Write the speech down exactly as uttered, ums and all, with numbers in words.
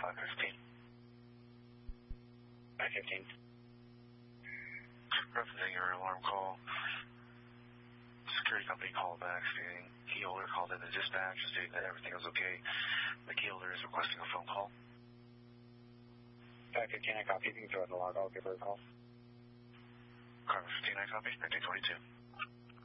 five fifteen. five fifteen. Referencing your alarm call. Security company called back stating key holder called in the dispatch stating that everything was okay. The key holder is requesting a phone call. five fifteen, I copy. You can throw in the log. I'll give her a call. Car fifteen, I copy. nineteen twenty-two.